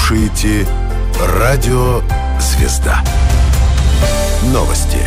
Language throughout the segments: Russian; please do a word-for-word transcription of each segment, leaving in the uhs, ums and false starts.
слушаете Радио «Звезда». Новости.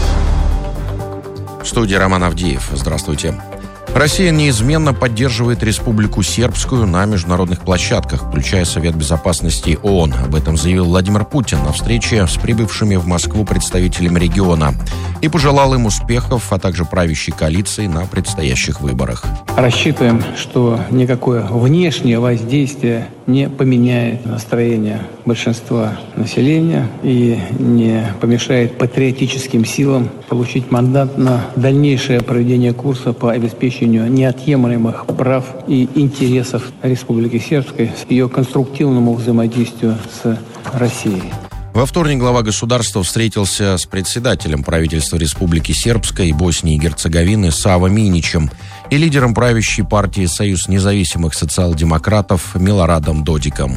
В студии Роман Авдеев. Здравствуйте. Россия неизменно поддерживает Республику Сербскую на международных площадках, включая Совет Безопасности ООН. Об этом заявил Владимир Путин на встрече с прибывшими в Москву представителями региона и пожелал им успехов, а также правящей коалиции на предстоящих выборах. Рассчитываем, что никакое внешнее воздействие не поменяет настроение большинства населения и не помешает патриотическим силам получить мандат на дальнейшее проведение курса по обеспечению неотъемлемых прав и интересов Республики Сербской с ее конструктивному взаимодействию с Россией. Во вторник глава государства встретился с председателем правительства Республики Сербской и Боснии и Герцеговины Сава Миничем и лидером правящей партии «Союз независимых социал-демократов» Милорадом Додиком.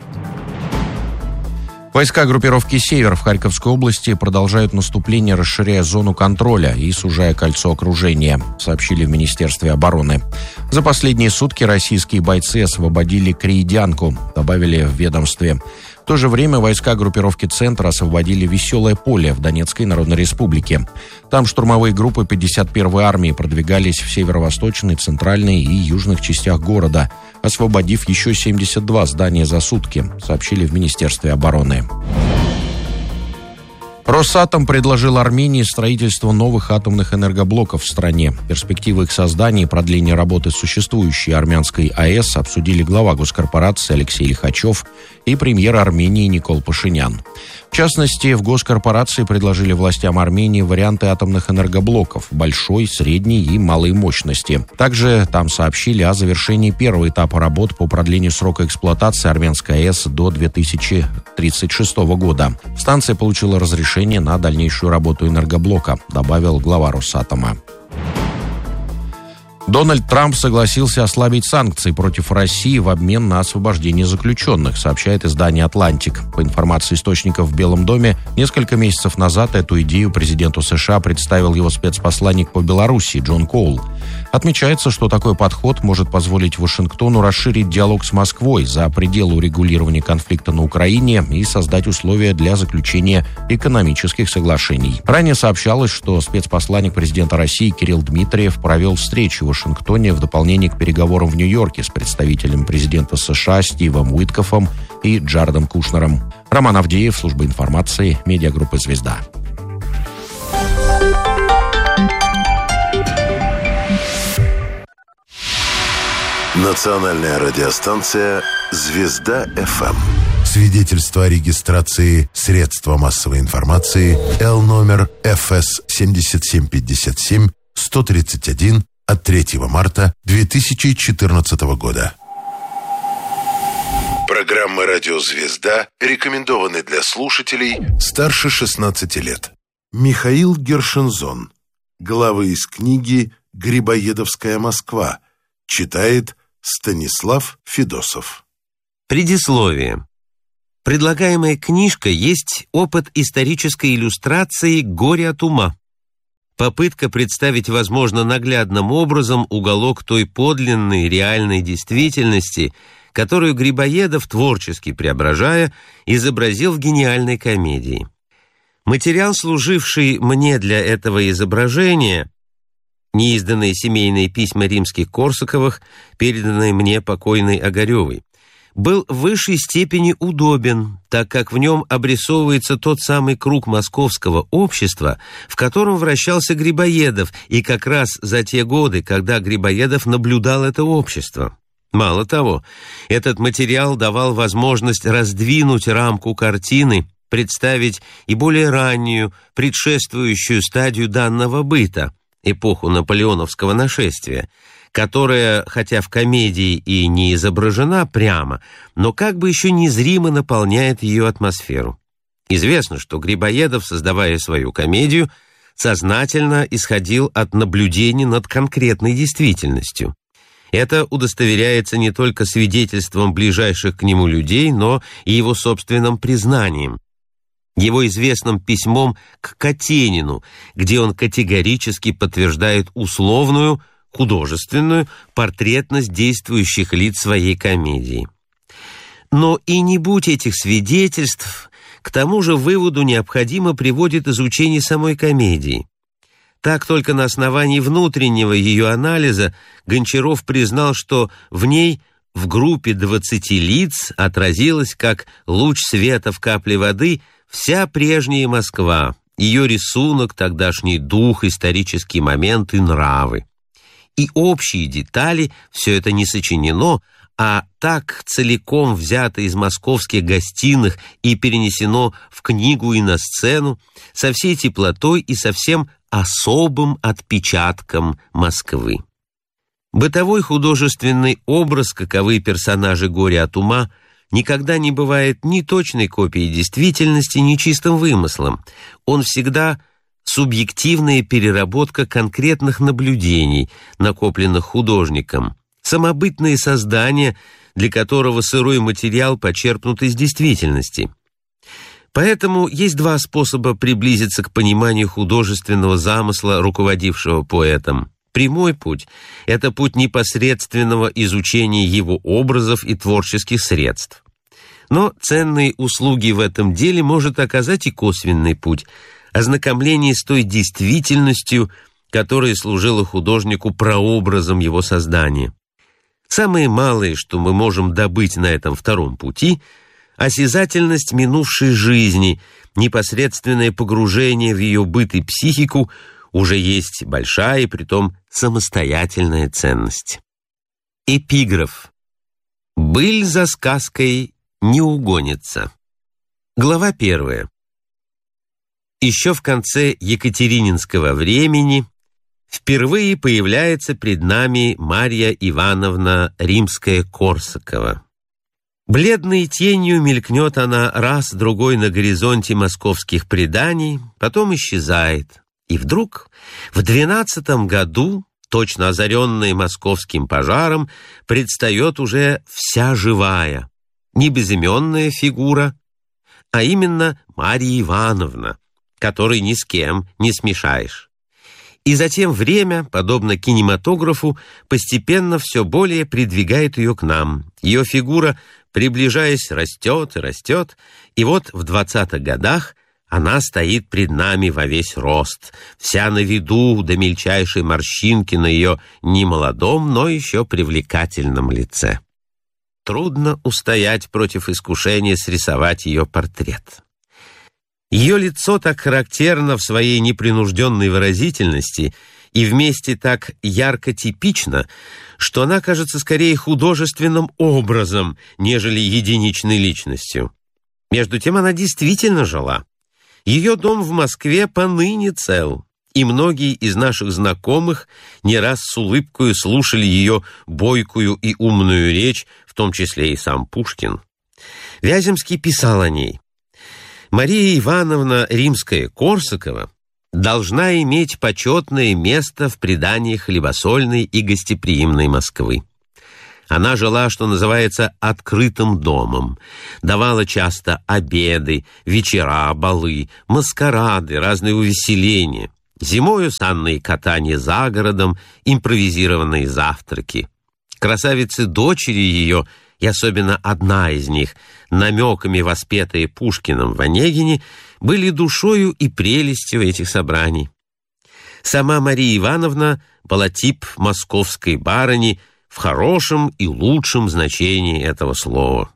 Войска группировки «Север» в Харьковской области продолжают наступление, расширяя зону контроля и сужая кольцо окружения, сообщили в Министерстве обороны. За последние сутки российские бойцы освободили Крейдянку, добавили в ведомстве. В то же время войска группировки «Центр» освободили Веселое поле в Донецкой Народной Республике. Там штурмовые группы пятьдесят первой армии продвигались в северо-восточной, центральной и южных частях города, освободив еще семьдесят два здания за сутки, сообщили в Министерстве обороны. Росатом предложил Армении строительство новых атомных энергоблоков в стране. Перспективы их создания и продления работы существующей армянской АЭС обсудили глава госкорпорации Алексей Лихачев и премьер Армении Никол Пашинян. В частности, в госкорпорации предложили властям Армении варианты атомных энергоблоков большой, средней и малой мощности. Также там сообщили о завершении первого этапа работ по продлению срока эксплуатации армянской АЭС до две тысячи тридцать шестого года. Станция получила разрешение на дальнейшую работу энергоблока, добавил глава Росатома. Дональд Трамп согласился ослабить санкции против России в обмен на освобождение заключенных, сообщает издание «Атлантик». По информации источников в Белом доме, несколько месяцев назад эту идею президенту США представил его спецпосланник по Белоруссии Джон Коул. Отмечается, что такой подход может позволить Вашингтону расширить диалог с Москвой за пределы урегулирования конфликта на Украине и создать условия для заключения экономических соглашений. Ранее сообщалось, что спецпосланник президента России Кирилл Дмитриев провел встречу в Вашингтоне в дополнение к переговорам в Нью-Йорке с представителем президента США Стивом Уиткофом и Джаредом Кушнером. Роман Авдеев, служба информации, медиагруппы «Звезда». Национальная радиостанция «Звезда-ФМ». Свидетельство о регистрации средства массовой информации Л номер Ф С семь семь пять семь сто тридцать один от третьего марта две тысячи четырнадцатого года. Программа «Радио Звезда» рекомендованы для слушателей старше шестнадцати лет. Михаил Гершензон. Главы из книги «Грибоедовская Москва». Читает Станислав Федосов. Предисловие. Предлагаемая книжка есть опыт исторической иллюстрации «Горе от ума». Попытка представить, возможно, наглядным образом уголок той подлинной реальной действительности, которую Грибоедов, творчески преображая, изобразил в гениальной комедии. Материал, служивший мне для этого изображения, неизданные семейные письма римских Корсаковых, переданные мне покойной Огаревой, был в высшей степени удобен, так как в нем обрисовывается тот самый круг московского общества, в котором вращался Грибоедов, и как раз за те годы, когда Грибоедов наблюдал это общество. Мало того, этот материал давал возможность раздвинуть рамку картины, представить и более раннюю, предшествующую стадию данного быта, эпоху наполеоновского нашествия, которая, хотя в комедии и не изображена прямо, но как бы еще незримо наполняет ее атмосферу. Известно, что Грибоедов, создавая свою комедию, сознательно исходил от наблюдений над конкретной действительностью. Это удостоверяется не только свидетельством ближайших к нему людей, но и его собственным признанием. Его известным письмом к Катенину, где он категорически подтверждает условную, художественную портретность действующих лиц своей комедии. Но и не будь этих свидетельств, к тому же выводу необходимо приводит изучение самой комедии. Так только на основании внутреннего ее анализа Гончаров признал, что в ней в группе двадцати лиц отразилась, как луч света в капле воды, вся прежняя Москва, ее рисунок, тогдашний дух, исторический момент и нравы. И общие детали все это не сочинено, а так целиком взято из московских гостиных и перенесено в книгу и на сцену со всей теплотой и со всем особым отпечатком Москвы. Бытовой художественный образ, каковы персонажи «Горя от ума», никогда не бывает ни точной копией действительности, ни чистым вымыслом. Он всегда субъективная переработка конкретных наблюдений, накопленных художником, самобытное создание, для которого сырой материал почерпнут из действительности. Поэтому есть два способа приблизиться к пониманию художественного замысла, руководившего поэтом. Прямой путь – это путь непосредственного изучения его образов и творческих средств. Но ценные услуги в этом деле может оказать и косвенный путь – ознакомление с той действительностью, которая служила художнику прообразом его создания. Самое малое, что мы можем добыть на этом втором пути – осязательность минувшей жизни, непосредственное погружение в ее быт и психику уже есть большая и притом самостоятельная ценность. Эпиграф. «Быль за сказкой не угонится». Глава первая. Еще в конце екатерининского времени впервые появляется пред нами Марья Ивановна Римская-Корсакова. Бледной тенью мелькнет она раз-другой на горизонте московских преданий, потом исчезает. И вдруг в двенадцатом году, точно озаренная московским пожаром, предстает уже вся живая, не безыменная фигура, а именно Марья Ивановна, которой ни с кем не смешаешь. И затем время, подобно кинематографу, постепенно все более придвигает ее к нам. Ее фигура, приближаясь, растет и растет, и вот в двадцатых годах она стоит пред нами во весь рост, вся на виду до мельчайшей морщинки на ее немолодом, но еще привлекательном лице. Трудно устоять против искушения срисовать ее портрет. Ее лицо так характерно в своей непринужденной выразительности и вместе так ярко типично, что она кажется скорее художественным образом, нежели единичной личностью. Между тем она действительно жила. Ее дом в Москве поныне цел, и многие из наших знакомых не раз с улыбкою слушали ее бойкую и умную речь, в том числе и сам Пушкин. Вяземский писал о ней: «Мария Ивановна Римская-Корсакова должна иметь почетное место в предании хлебосольной и гостеприимной Москвы. Она жила, что называется, открытым домом, давала часто обеды, вечера, балы, маскарады, разные увеселения, зимою санные катания за городом, импровизированные завтраки. Красавицы-дочери ее, и особенно одна из них, намеками воспетые Пушкиным в Онегине, были душою и прелестью этих собраний. Сама Мария Ивановна была тип московской барыни в хорошем и лучшем значении этого слова.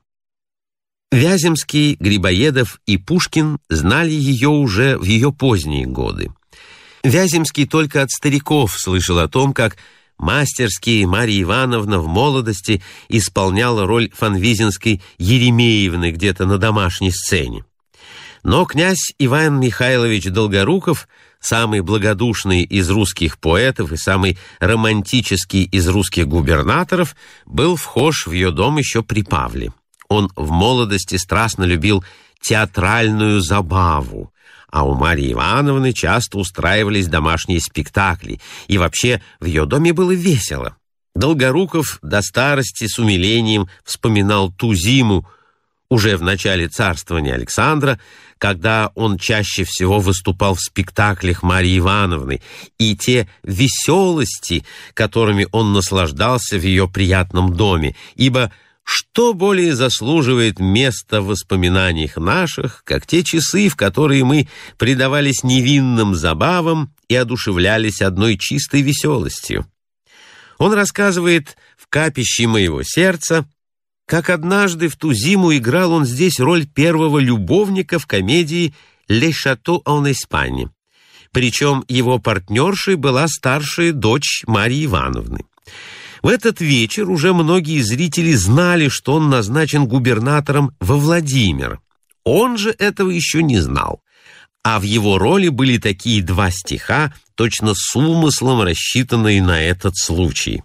Вяземский, Грибоедов и Пушкин знали ее уже в ее поздние годы. Вяземский только от стариков слышал о том, как мастерски Марья Ивановна в молодости исполняла роль фанвизинской Еремеевны где-то на домашней сцене. Но князь Иван Михайлович Долгоруков, самый благодушный из русских поэтов и самый романтический из русских губернаторов, был вхож в ее дом еще при Павле. Он в молодости страстно любил театральную забаву, а у Марьи Ивановны часто устраивались домашние спектакли, и вообще в ее доме было весело. Долгоруков до старости с умилением вспоминал ту зиму, уже в начале царствования Александра, когда он чаще всего выступал в спектаклях Марьи Ивановны, и те веселости, которыми он наслаждался в ее приятном доме, ибо Что более заслуживает места в воспоминаниях наших, как те часы, в которые мы предавались невинным забавам и одушевлялись одной чистой веселостью? Он рассказывает в «Капище моего сердца», как однажды в ту зиму играл он здесь роль первого любовника в комедии «Le Château en Espagne». Причем его партнершей была старшая дочь Марьи Ивановны. В этот вечер уже многие зрители знали, что он назначен губернатором во Владимир. Он же этого еще не знал. А в его роли были такие два стиха, точно с умыслом рассчитанные на этот случай.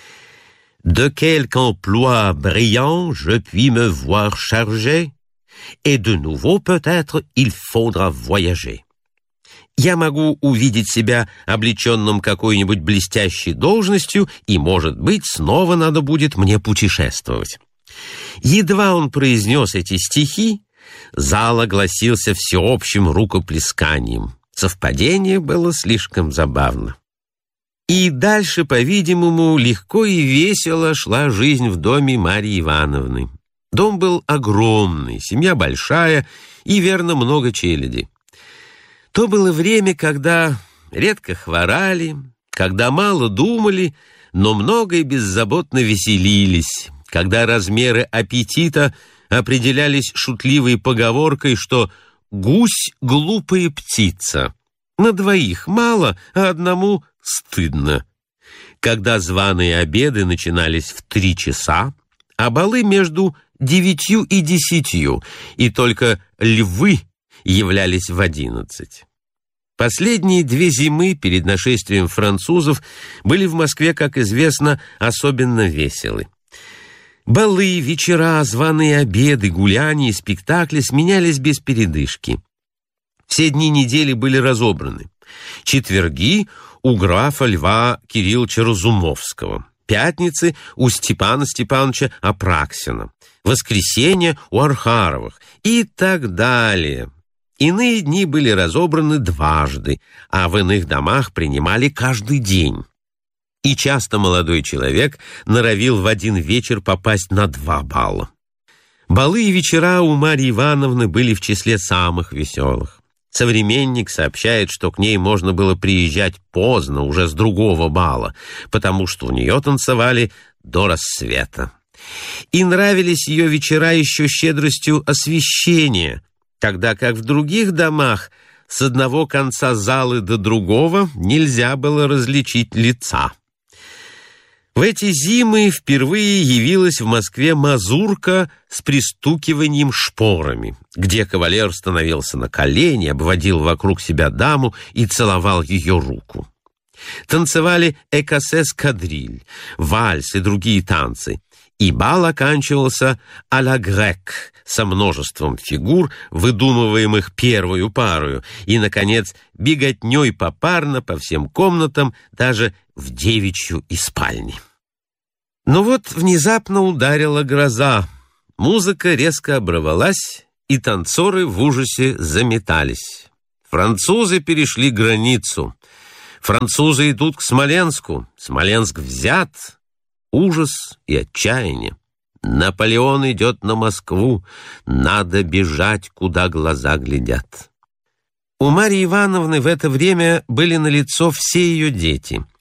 «De quelque emploi brillant je puis me voir chargé, et de nouveau peut-être il faudra voyager». Я могу увидеть себя облеченным какой-нибудь блестящей должностью, и, может быть, снова надо будет мне путешествовать. Едва он произнес эти стихи, зал огласился всеобщим рукоплесканием. Совпадение было слишком забавно. И дальше, по-видимому, легко и весело шла жизнь в доме Марьи Ивановны. Дом был огромный, семья большая и, верно, много челяди. То было время, когда редко хворали, когда мало думали, но много и беззаботно веселились, когда размеры аппетита определялись шутливой поговоркой, что «гусь — глупая птица». На двоих мало, а одному стыдно. Когда званые обеды начинались в три часа, а балы между девятью и десятью, и только львы являлись в одиннадцать. Последние две зимы перед нашествием французов были в Москве, как известно, особенно веселы. Балы, вечера, званые обеды, гуляния и спектакли сменялись без передышки. Все дни недели были разобраны. Четверги у графа Льва Кирилловича Разумовского, пятницы у Степана Степановича Апраксина, воскресенье у Архаровых и так далее. Иные дни были разобраны дважды, а в иных домах принимали каждый день. И часто молодой человек норовил в один вечер попасть на два бала. Балы и вечера у Марьи Ивановны были в числе самых веселых. Современник сообщает, что к ней можно было приезжать поздно, уже с другого бала, потому что у нее танцевали до рассвета. И нравились ее вечера еще щедростью освещения, тогда как в других домах с одного конца залы до другого нельзя было различить лица. В эти зимы впервые явилась в Москве мазурка с пристукиванием шпорами, где кавалер становился на колени, обводил вокруг себя даму и целовал ее руку. Танцевали экосес-кадриль, вальс и другие танцы, и бал оканчивался а-ля грек со множеством фигур, выдумываемых первую парою, и, наконец, беготней попарно по всем комнатам, даже в девичью и спальне. Но вот внезапно ударила гроза, музыка резко оборвалась, и танцоры в ужасе заметались. Французы перешли границу. Французы идут к Смоленску. Смоленск взят. Ужас и отчаяние. Наполеон идет на Москву. Надо бежать, куда глаза глядят. У Марьи Ивановны в это время были налицо все ее дети.